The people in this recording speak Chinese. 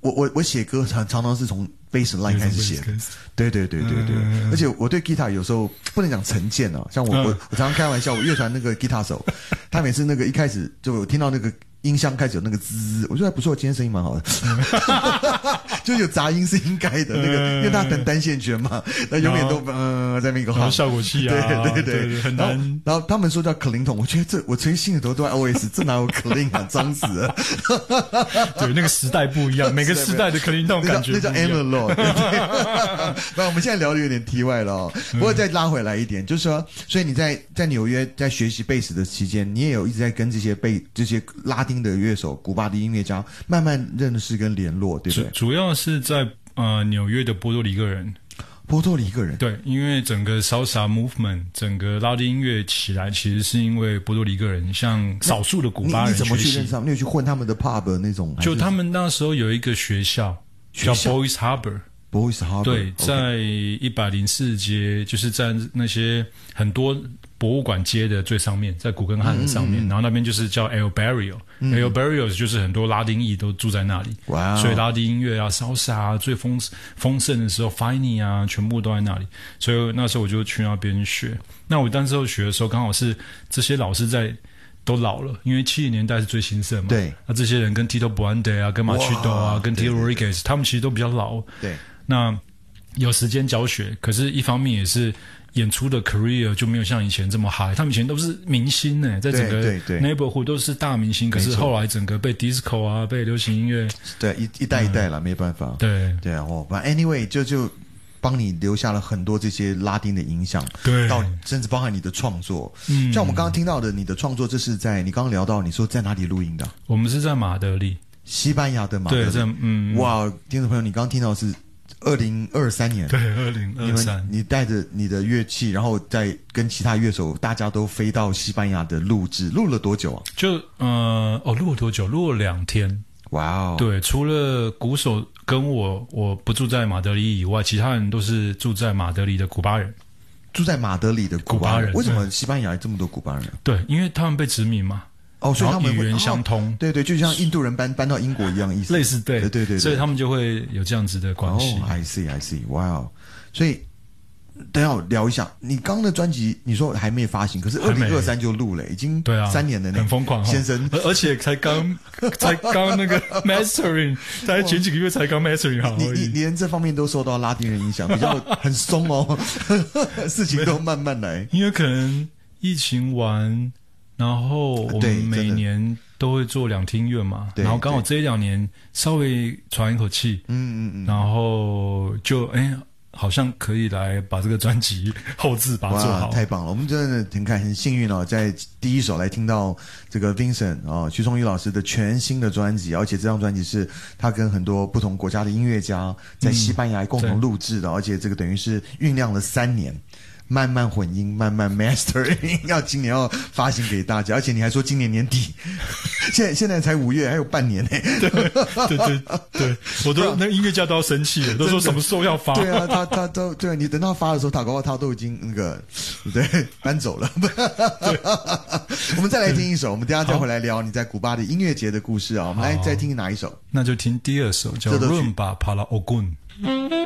我写歌常常是从 baseline 开始写的，对，而且我对 guitar 有时候不能讲成见啊，像我常常开玩笑，我乐团那个 guitar 手，他每次那个一开始就有听到那个音箱开始有那个滋，我觉得还不错，今天声音蛮好的，就有杂音是应该的，那个因为他单线圈嘛，那永远都在那个效果器啊，对，很难。 然后他们说叫 clean 筒，我觉得我从心里头都在 OS， 这哪有 clean 啊，脏死了。 对，那个时代不一样，每个时代的 clean 筒感觉那叫 analog。那我们现在聊的有点题外了哦，不过再拉回来一点，就是说，所以你在纽约在学习贝斯的期间，你也有一直在跟这些拉丁的乐手、古巴的音乐家慢慢认识跟联络，对不对？ 主要是在纽约的波多黎各人。 波多黎各人，对， 因为整个 Salsa movement， 整个拉丁音乐起来，其实是因为波多黎各人，像少数的古巴人你怎么去认识他们？你有去混他们的 pub 那种？ 就他们那时候有一个学校叫 Boys Harbor。Boys Harbor， 对，在104街，就是在那些很多博物馆街的最上面，在古根汉的上面，然后那边就是叫 El Barrio，El Barrio 就是很多拉丁裔都住在那里， 哇， 所以拉丁音乐啊、salsa 啊最丰盛的时候 ，Fini 啊，全部都在那里，所以那时候我就去那边学。那我那时候学的时候，刚好是这些老师都老了，因为70年代是最兴盛嘛。 对， 那这些人跟 Tito Puente 啊、跟 Machito 啊、跟 Tito Rodriguez，他们其实都比较老。 对。 那有时间教学，可是一方面也是演出的 career 就没有像以前这么high，他们以前都是明星呢，在整个 neighborhood 都是大明星，可是后来整个被 disco 啊，被流行音乐， 对一代一代啦，没办法， 对啊，反正 anyway 就帮你留下了很多这些拉丁的影响， 对， 到甚至包含你的创作，像我们刚刚听到的你的创作，这是在你刚刚聊到你说在哪里录音的？ 我们是在马德里， 西班牙的马德里， 对， 哇，听众朋友，你刚刚听到的是2023年， 对，2023， 你带着你的乐器，然后再跟其他乐手，大家都飞到西班牙的录了多久啊？ 就录了多久？录了2天。 哇哦！ 对，除了鼓手跟我不住在马德里以外，其他人都是住在马德里的古巴人。 住在马德里的古巴人，为什么西班牙有这么多古巴人？ 对，因为他们被殖民嘛。 所以他们语言相通， 对，就像印度人搬到英国一样意思， 类似，对，所以他们就会有这样子的关系。 I see， 哇哦！所以等一下我聊一下，你刚刚的专辑，你说还没发行，可是2023就录了，已经3年了呢， 很疯狂， 先生， 而且才刚那个 mastering， 才前几个月才刚 mastering 好而已。 你连这方面都受到拉丁人影响，比较很松哦，事情都慢慢来， 因为可能疫情完。然后我们每年都会做2厅院嘛，然后刚好这1-2年稍微喘一口气，然后就好像可以来把这个专辑后制把它做好， 太棒了！我们真的很幸运哦，在第一手来听到这个 Vincent 徐聪宇老师的全新的专辑，而且这张专辑是他跟很多不同国家的音乐家在西班牙共同录制的，而且这个等于是酝酿了3年。慢慢混音，慢慢 mastering， 今年要发行给大家，而且你还说今年年底，现在才5月，还有半年呢。 对，我都那音乐家都要生气了，都说什么时候要发？ 对啊，他都对你等到发的时候，搞不好他都已经对搬走了。我们再来听一首，我们等一下再回来聊你在古巴的音乐节的故事啊。我们来再听哪一首？ 那就听第2首，叫《Rumba para Ogun》。